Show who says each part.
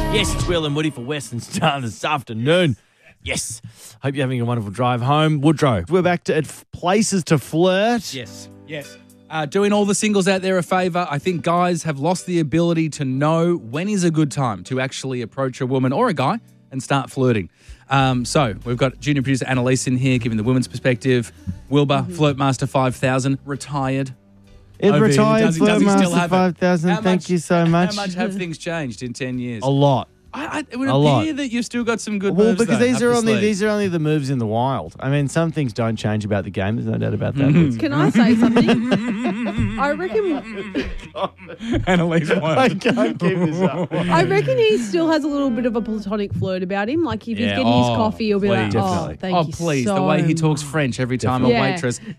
Speaker 1: Yes, it's Will and Woody for Western Star this afternoon. Yes. Hope you're having a wonderful drive home. Woodrow, we're back to places to flirt.
Speaker 2: Yes. Doing all the singles out there a favour. I think guys have lost the ability to know when is a good time to actually approach a woman or a guy and start flirting. So we've got junior producer Annalise in here giving the women's perspective. Wilbur, Flirtmaster 5000, retired.
Speaker 1: It
Speaker 2: Over here.
Speaker 1: retired
Speaker 2: Does he still
Speaker 1: Flirtmaster
Speaker 2: have it?
Speaker 1: 5000.
Speaker 2: How
Speaker 1: Thank
Speaker 2: much-
Speaker 1: you so much.
Speaker 2: How much have things changed in 10 years?
Speaker 1: A lot.
Speaker 2: It would
Speaker 1: A lot.
Speaker 2: appear that you've still got some good
Speaker 1: Well,
Speaker 2: moves,
Speaker 1: because
Speaker 2: though,
Speaker 1: these
Speaker 2: up
Speaker 1: are
Speaker 2: your
Speaker 1: only
Speaker 2: sleeve.
Speaker 1: these are only the moves in the wild. I mean, some things don't change about the game. There's no doubt about that.
Speaker 3: Can I say something? I reckon
Speaker 2: Annalise
Speaker 1: I
Speaker 2: won't.
Speaker 1: can't keep this up.
Speaker 3: I reckon he still has a little bit of a platonic flirt about him. Like if he's
Speaker 2: Yeah,
Speaker 3: getting his coffee, he'll be like,
Speaker 1: please.
Speaker 3: "Oh,
Speaker 1: Definitely.
Speaker 3: thank
Speaker 2: Oh,
Speaker 3: you
Speaker 2: please.
Speaker 3: so
Speaker 2: The way he
Speaker 3: much."
Speaker 2: talks French every time
Speaker 3: Definitely.
Speaker 2: a
Speaker 3: Yeah.
Speaker 2: waitress